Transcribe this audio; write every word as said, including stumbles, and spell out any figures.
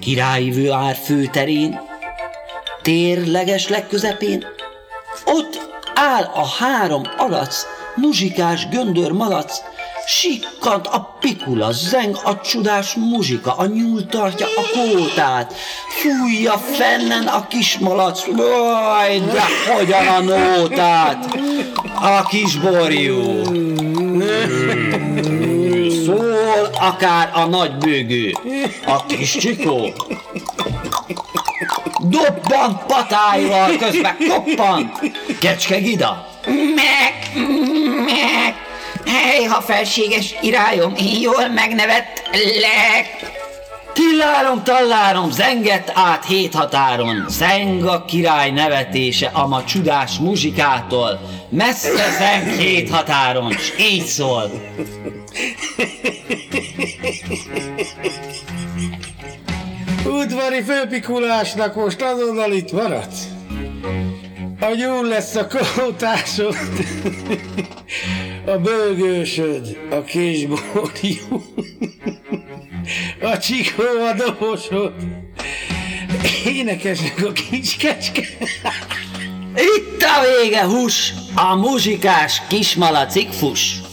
Királyi vár főterén, térleges legközepén, ott áll a három alac, muzsikás göndör malac, sikkant a pikula, zeng a csodás muzsika, a nyúl tartja a kótát, fújja fennen a kis malac, vaj, de hogyan a nótát, a kis borjú. Szól akár a nagy bőgő, a kis csikó. Dobbant patáival, közben koppant, kecske gida. Mek, mek, hely, ha felséges irályom, én jól megnevettlek. Tillárom, tallárom, zengett át hét határon, zeng a király nevetése a ma csodás muzsikától, messze zeng hét határon, s így szól. Udvari főpikulásnak most azonnal itt maradsz. A nyúl lesz a kótásod, a bőgősöd, a kisborjú, a csikó a dobosod, énekesnek a kis kecske. Itt a vége, hús, a muzsikás kismalacig fuss.